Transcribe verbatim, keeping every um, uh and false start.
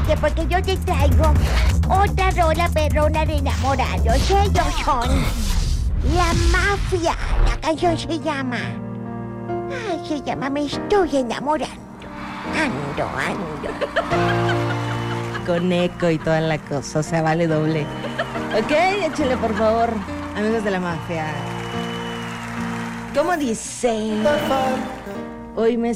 prepárate porque yo te traigo otra rola perrona de enamorados. Ellos son La Mafia. La canción se llama... Ay, se llama Me Estoy Enamorando. Ando, ando. Con eco y toda la cosa, o sea, vale doble. Ok, échale por favor, amigos de La Mafia. ¿Cómo dice? Hoy me